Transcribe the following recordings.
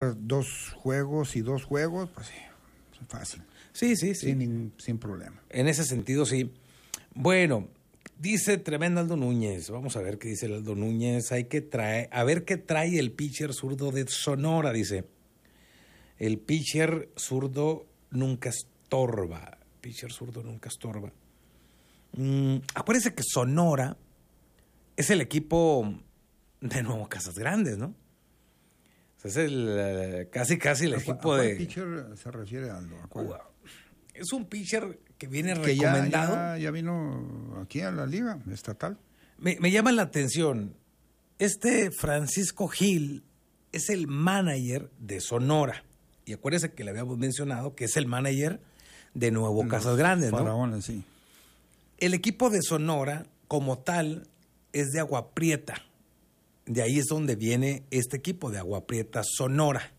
pues 2 juegos y 2 juegos, pues sí, fácil. Sí. Sin problema. En ese sentido, sí. Bueno, dice tremendo Aldo Núñez. Vamos a ver qué dice el Aldo Núñez. A ver qué trae el pitcher zurdo de Sonora, dice. El pitcher zurdo nunca estorba. Acuérdense que Sonora es el equipo de Nuevo Casas Grandes, ¿no? O sea, es casi el equipo de... ¿A cuál pitcher se refiere, Aldo? Es un pitcher que viene recomendado. Ya vino aquí a la liga estatal. Me llama la atención. Francisco Gil es el manager de Sonora. Y acuérdense que le habíamos mencionado que es el manager de Nuevo Casas Grandes, ¿no? Faraones, sí. El equipo de Sonora, como tal, es de Agua Prieta. De ahí es donde viene este equipo, de Agua Prieta, Sonora.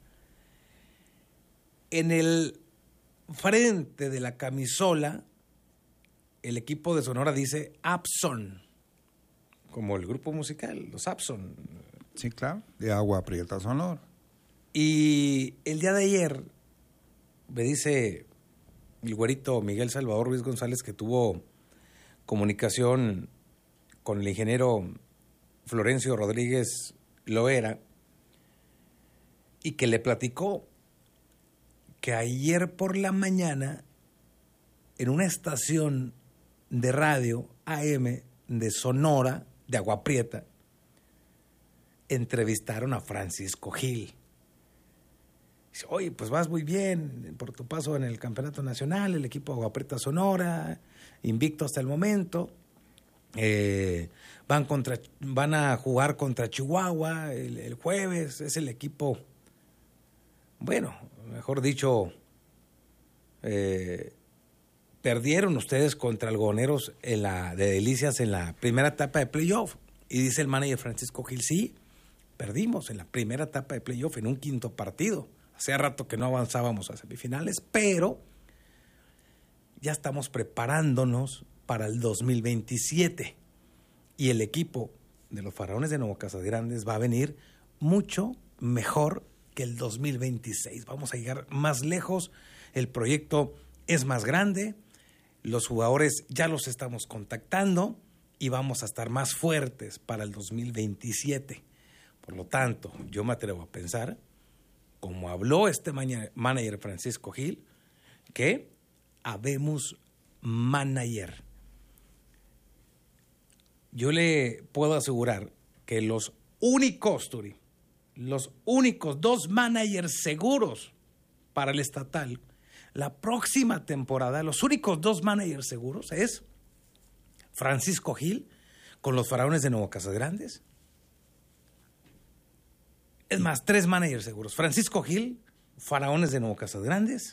En el frente de la camisola, el equipo de Sonora dice Abson, como el grupo musical, los Abson. Sí, claro, de Agua Prieta, Sonora. Y el día de ayer, me dice el güerito Miguel Salvador Ruiz González, que tuvo comunicación con el ingeniero Florencio Rodríguez Loera, y que le platicó que ayer por la mañana, en una estación de radio AM de Sonora, de Agua Prieta, entrevistaron a Francisco Gil. Dice, oye, pues vas muy bien por tu paso en el campeonato nacional, el equipo Agua Prieta Sonora, invicto hasta el momento. Van a jugar contra Chihuahua el jueves. Es el equipo, bueno, mejor dicho, perdieron ustedes contra Algodoneros de Delicias en la primera etapa de playoff. Y dice el manager Francisco Gil, sí, perdimos en la primera etapa de playoff en un quinto partido. Hacía rato que no avanzábamos a semifinales, pero ya estamos preparándonos para el 2027. Y el equipo de los Faraones de Nuevo Casas Grandes va a venir mucho mejor que el 2026. Vamos a llegar más lejos, el proyecto es más grande, los jugadores ya los estamos contactando y vamos a estar más fuertes para el 2027. Por lo tanto, yo me atrevo a pensar, como habló este manager Francisco Gil, que habemos manager. Yo le puedo asegurar que los únicos 2 managers seguros para el estatal la próxima temporada, los únicos 2 managers seguros es Francisco Gil con los Faraones de Nuevo Casas Grandes. Es más, 3 managers seguros. Francisco Gil, Faraones de Nuevo Casas Grandes.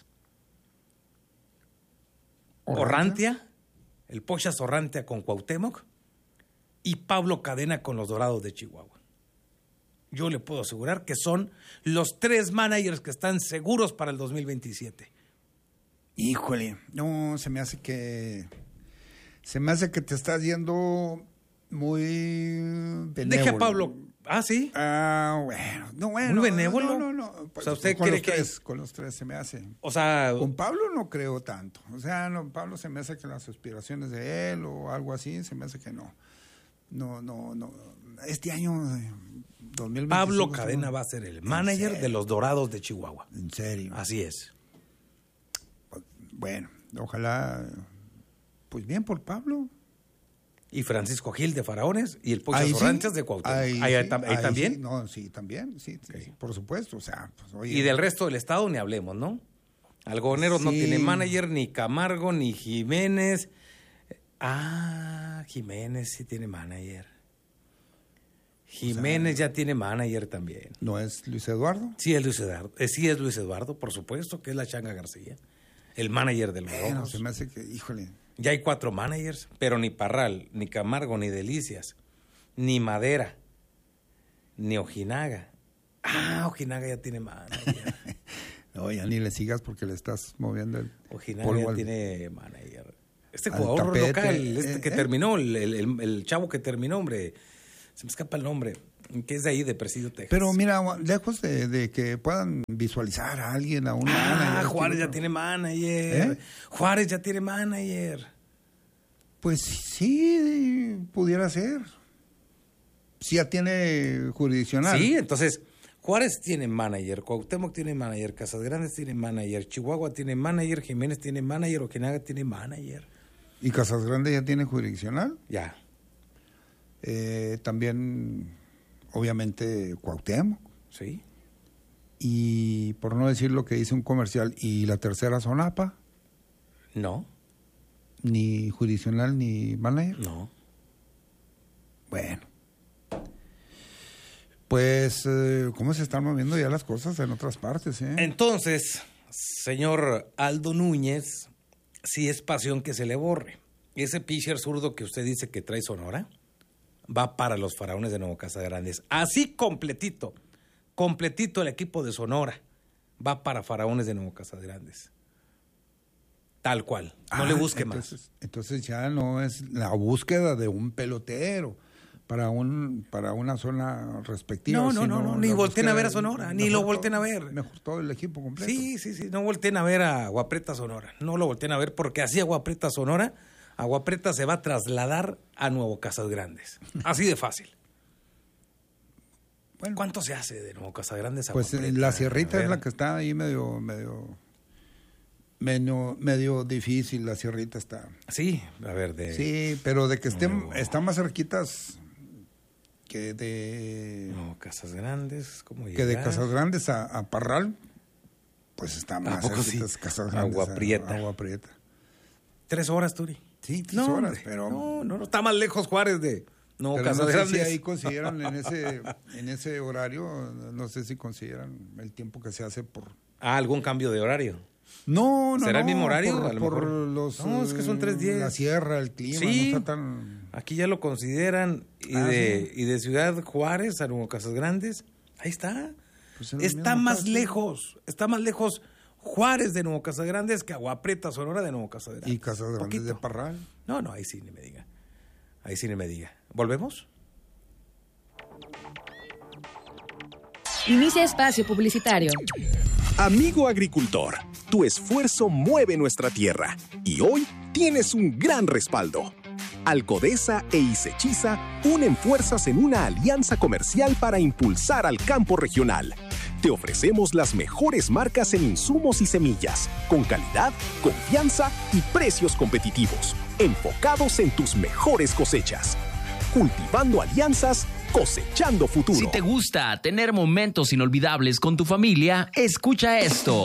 Orrantia, el Pochas Orrantia con Cuauhtémoc. Y Pablo Cadena con los Dorados de Chihuahua. Yo le puedo asegurar que son los 3 managers que están seguros para el 2027. Híjole, no, se me hace que te estás yendo muy benévolo. Deje a Pablo. Ah, sí. Bueno. ¿Muy benévolo? No. Pues, o sea, ¿usted con cree los que tres, con los 3 se me hace. O sea, con Pablo no creo tanto. O sea, no, Pablo se me hace que las aspiraciones de él o algo así, se me hace que no. No. Este año, 2025. Pablo Cadena va a ser el manager de los Dorados de Chihuahua. ¿En serio? Así es. Bueno, ojalá, pues bien por Pablo. Y Francisco Gil de Faraones y el Pochas Orrantias de Cuauhtémoc. Ahí también. Sí, no, sí, también, sí, okay. Sí, por supuesto. O sea, pues, oye, y del resto del estado ni hablemos, ¿no? Algodoneros no tiene manager, ni Camargo, ni Jiménez. Jiménez sí tiene manager. Jiménez ya tiene manager también. ¿No es Luis Eduardo? Sí, es Luis Eduardo. Sí, es Luis Eduardo, por supuesto, que es la Changa García. El manager de los Rojos. Se me hace que, híjole. Ya hay 4 managers, pero ni Parral, ni Camargo, ni Delicias, ni Madera, ni Ojinaga. Ojinaga ya tiene manager. No, ya ni le sigas porque le estás moviendo el Ojinaga polvo ya tiene manager. Este jugador local, que terminó, el chavo que terminó, hombre, se me escapa el nombre. que es de ahí, de Presidio, Texas. Pero mira, lejos de que puedan visualizar a alguien, a una manager. Juárez ya tiene manager. Juárez ya tiene manager. Pues sí, pudiera ser. Sí, ya tiene jurisdiccional. Sí, entonces, Juárez tiene manager, Cuauhtémoc tiene manager, Casas Grandes tiene manager, Chihuahua tiene manager, Jiménez tiene manager, Ojinaga tiene manager. ¿Y Casas Grandes ya tiene jurisdiccional? Ya. También, obviamente, Cuauhtémoc. Sí. Y por no decir lo que dice un comercial, ¿y la tercera Zonapa? No. Ni jurisdiccional ni manager. No. Bueno. Pues, ¿cómo se están moviendo ya las cosas en otras partes? Entonces, señor Aldo Núñez, sí es pasión que se le borre. Ese pitcher zurdo que usted dice que trae Sonora va para los Faraones de Nuevo Casagrandes. Así completito el equipo de Sonora va para Faraones de Nuevo Casagrandes. Tal cual, no le busque más. Entonces ya no es la búsqueda de un pelotero para una zona respectiva. No, ni volteen a ver a Sonora, ni lo volteen a ver. Mejor todo el equipo completo. Sí, no volteen a ver a Agua Prieta Sonora, no lo volteen a ver porque así Agua Prieta Sonora, Agua Prieta se va a trasladar a Nuevo Casagrandes, así de fácil. Bueno, ¿cuánto se hace de Nuevo Casagrandes a Agua Prieta? Pues la Sierrita es la que está ahí medio difícil, la Sierrita está. Sí, a ver, sí, pero de que está más cerquitas que de... No, Casas Grandes, ¿cómo llegar? Que de Casas Grandes a Parral, pues está más cerquitas sí? Casas Grandes Agua Prieta. 3 horas, Turi. Sí, 3 horas, pero... No, está más lejos Juárez de... No, Casas Grandes. No sé si ahí consideran en ese horario, no sé si consideran el tiempo que se hace por... ¿Algún cambio de horario? No. ¿Será el mismo horario? A lo mejor. No, es que son 3:10. La sierra, el clima, sí, no está tan... Aquí ya lo consideran. Y de Ciudad Juárez a Nuevo Casas Grandes, ahí está. Pues está más lejos Juárez de Nuevo Casas Grandes que Agua Prieta Sonora de Nuevo Casas Grandes. ¿Y Casas Grandes de Parral? No, ahí sí ni me diga. ¿Volvemos? Inicia espacio publicitario. Amigo agricultor, tu esfuerzo mueve nuestra tierra y hoy tienes un gran respaldo. Alcodesa e Isechiza unen fuerzas en una alianza comercial para impulsar al campo regional. Te ofrecemos las mejores marcas en insumos y semillas, con calidad, confianza y precios competitivos, enfocados en tus mejores cosechas. Cultivando alianzas, cosechando futuro. Si te gusta tener momentos inolvidables con tu familia, escucha esto.